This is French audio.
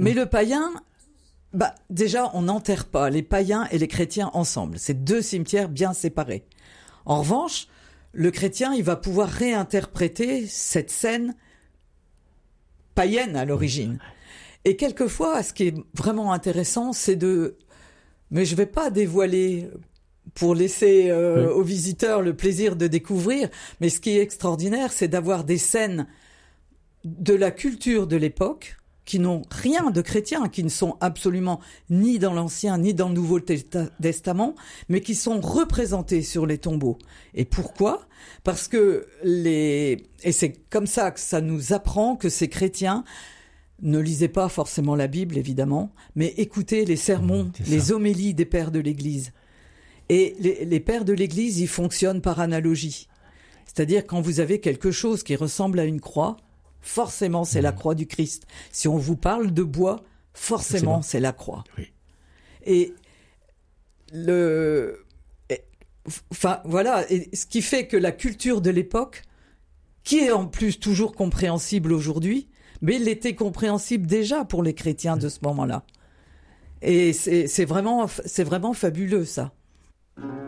Mais le païen, déjà, on n'enterre pas les païens et les chrétiens ensemble. C'est deux cimetières bien séparés. En revanche, le chrétien, il va pouvoir réinterpréter cette scène païenne à l'origine. Et quelquefois, ce qui est vraiment intéressant, c'est mais je vais pas dévoiler pour laisser aux visiteurs le plaisir de découvrir, mais ce qui est extraordinaire, c'est d'avoir des scènes de la culture de l'époque qui n'ont rien de chrétien, qui ne sont absolument ni dans l'Ancien ni dans le Nouveau Testament, mais qui sont représentées sur les tombeaux. Et pourquoi ? Parce que et c'est comme ça que ça nous apprend que ces chrétiens ne lisaient pas forcément la Bible, évidemment, mais écoutaient les sermons, les homélies des pères de l'Église. Et les pères de l'Église, ils fonctionnent par analogie. C'est-à-dire, quand vous avez quelque chose qui ressemble à une croix, forcément, c'est la croix du Christ. Si on vous parle de bois, forcément, c'est la croix. Oui. Et voilà. Et ce qui fait que la culture de l'époque, qui est en plus toujours compréhensible aujourd'hui, mais il était compréhensible déjà pour les chrétiens de ce moment-là. Et c'est vraiment fabuleux, ça.